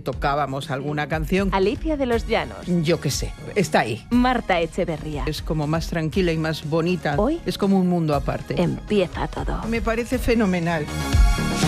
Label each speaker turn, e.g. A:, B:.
A: tocábamos alguna canción.
B: Alicia de los Llanos.
A: Yo qué sé, está ahí.
B: Marta Echeverría.
A: Es como más tranquila y más bonita.
B: Hoy
A: es como un mundo aparte.
B: empieza todo.
A: Me parece fenomenal.